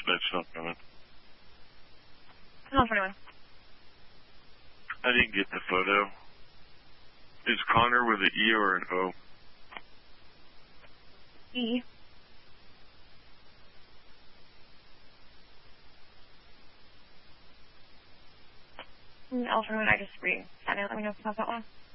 That's not coming. Hello, 21. I didn't get the photo. Is Connor with an E or an O? E. L21, I just resent it. Let me know if you have that one.